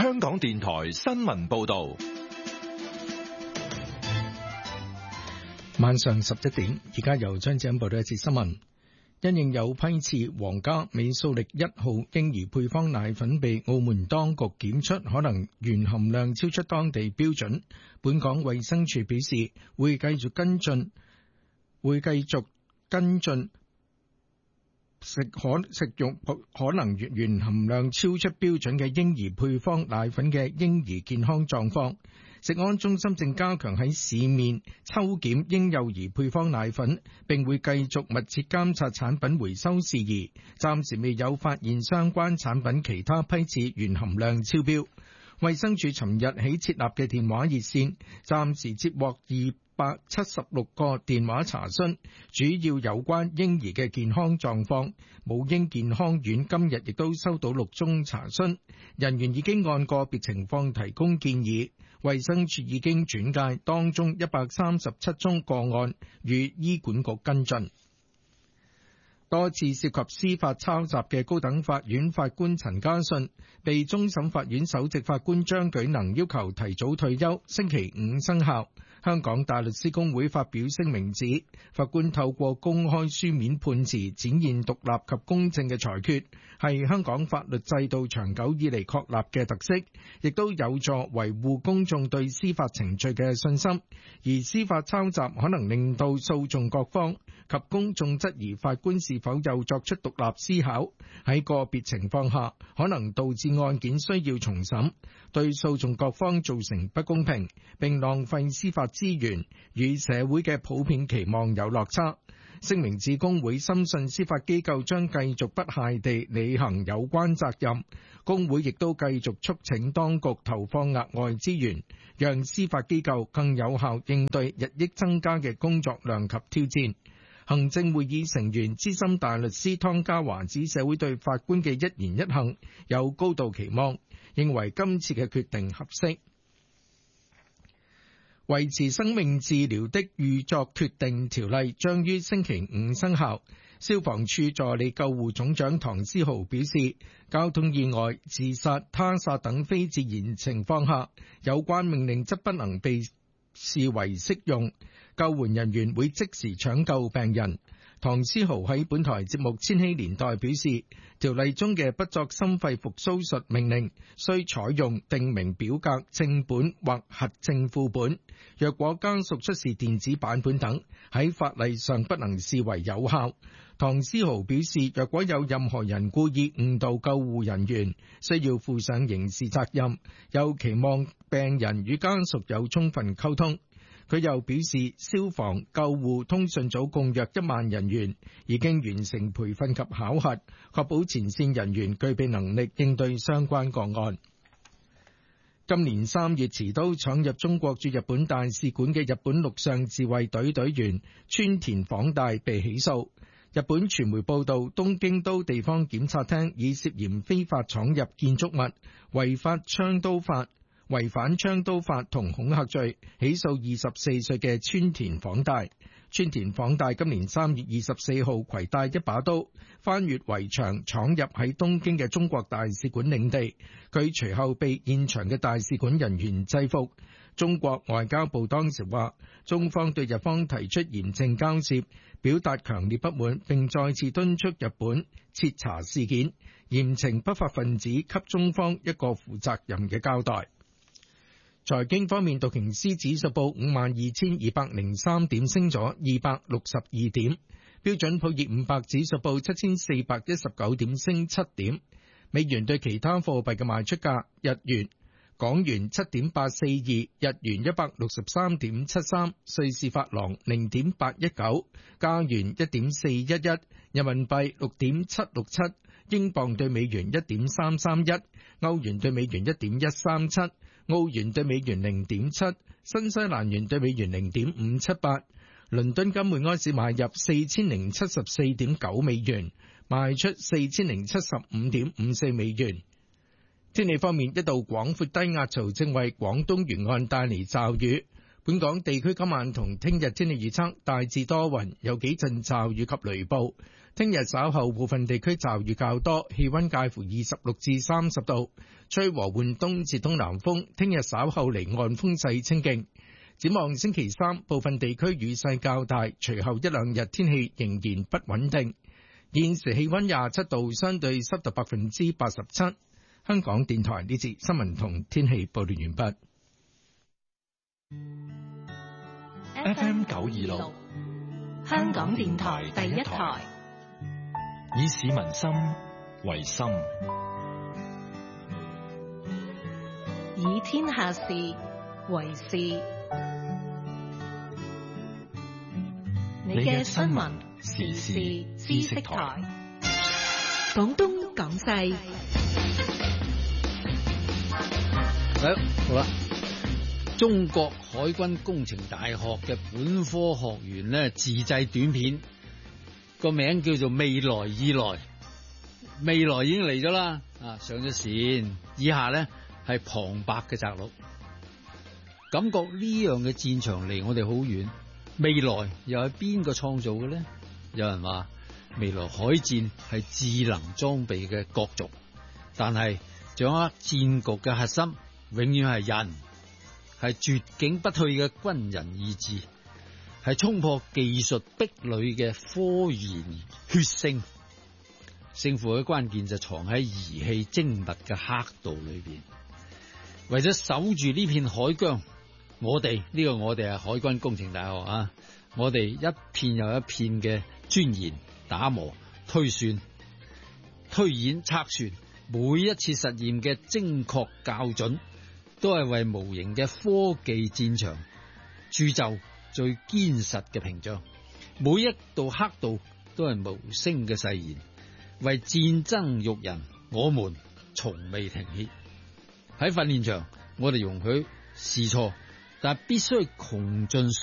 香港電台新聞報道。 晚上11點，而家由張子欣報道一節新聞。因應有批次皇家美素力1號嬰兒配方奶粉被澳門當局檢出可能鉛含量超出當地標準，本港衛生署表示會繼續跟進食用可能鉛含量超出標準嘅嬰兒配方奶粉嘅嬰兒健康狀況。食安中心正加強喺市面抽檢嬰幼兒配方奶粉，並會繼續密切監察產品回收事宜。暫時未有發現相關產品其他批次鉛含量超標。衛生署尋日起設立嘅電話熱線，暫時接獲276個電話查詢，主要有關嬰兒嘅健康狀況。母嬰健康院今日亦都收到6宗查詢，人員已經按個別情況提供建議。衛生署已經轉介當中137宗個案與醫管局跟進。多次涉及司法抄襲嘅高等法院法官陳家信，被終審法院首席法官張舉能要求提早退休，星期5生效。香港大律師公會發表聲明指，法官透過公開書面判詞展現獨立及公正嘅裁決，係香港法律制度長久以嚟確立嘅特色，亦都有助維護公眾對司法程序嘅信心。而司法抄襲可能令到訴訟各方及公眾質疑法官是否有作出獨立思考，喺個別情況下可能導致案件需要重審，對訴訟各方造成不公平，並浪費司法資源，與社會嘅普遍期望有落差。聲明指公會深信司法機構將繼續不懈地履行有關責任，公會亦都繼續促請當局投放額外資源，讓司法機構更有效應對日益增加嘅工作量及挑戰。行政會議成員資深大律師湯家驊指社會對法官嘅一言一行有高度期望，認為今次嘅決定合適。維持生命治療的預作決定條例將於星期5生效。消防處助理救護總長唐思豪表示，交通意外、自殺、他殺等非自然情況下，有關命令則不能被視為適用。救援人員會即時搶救病人。唐思豪喺本台節目《千禧年代》表示，條例中嘅不作心肺復甦術命令須採用訂明表格正本或核證副本，若果家屬出示電子版本等，喺法例上不能視為有效。唐思豪表示，若果有任何人故意誤導救護人員，需要負上刑事責任，又期望病人與家屬有充分溝通。佢又表示，消防、救護、通訊組共約1萬人員已經完成培訓及考核，確保前線人員具備能力應對相關個案。今年3月持刀闖入中國駐日本大使館嘅日本陸上自衛隊隊員川田晃大被起訴。日本傳媒報道，東京都地方檢察廳以涉嫌非法闖入建築物、違反槍刀法同恐嚇罪起訴24歲嘅川田晃大。川田晃大今年3月24號攜帶一把刀翻越圍牆闖入喺東京嘅中國大使館領地，佢隨後被現場嘅大使館人員制服。中國外交部當時話，中方對日方提出嚴正交涉，表達強烈不滿，並再次敦促日本徹查事件，嚴懲不法分子，給中方一個負責任嘅交代。財經方面，道瓊斯指數報52,203點，升咗262點；標準普爾500指數報7,419點，升7點。美元對其他貨幣嘅賣出價：日元港元7.842，日元163.73，瑞士法郎0.819，加元1.411，人民幣6.767，英鎊對美元1.331，歐元對美元1.137。澳元對美元0.7，新西蘭元對美元0.578。倫敦金每安士買入4074.9美元，賣出4075.54美元。天氣方面，一道廣闊低壓槽正為廣東沿岸帶嚟驟雨。本港地區今晚同聽日天氣預測大致多雲，有幾陣驟雨及雷暴。 聽日稍後部分地區驟雨較多，氣溫介乎26至30度，吹和緩東至東南風。聽日稍後離岸風勢清勁。展望星期三，部分地區雨勢較大，隨後一兩日天氣仍然不穩定。現時氣溫27度，相對濕度87%。香港電台呢節新聞同天氣報道完畢。FM 926， 香港電台第一台， 以市民心為心， 以天下事為事。你嘅新聞時事知識台，廣東廣西。 好啦，中國海軍工程大學嘅本科學員呢，自製短片，個名叫做《未來已來》，未來已經嚟咗啦，上咗線。以下呢係旁白嘅摘錄，感覺呢樣嘅戰場離我哋好遠。未來又係邊個創造嘅呢？有人話未來海戰係智能裝備嘅角逐，但係掌握戰局嘅核心永遠係人，係絕境不退嘅軍人意志，係衝破技術壁壘嘅科研血性。勝負嘅關鍵就藏喺儀器精密嘅刻度裏邊。為咗守住呢片海疆，我哋係海軍工程大學啊！我哋一片又一片嘅鑽研、打磨、推算、推演、測算，每一次實驗嘅精確校準，都係為無形嘅科技戰場鑄就最堅實嘅屏障。每一道刻度都係無聲嘅誓言，為戰爭育人，我們從未停歇。喺訓練場，我哋容許試錯，但必須窮盡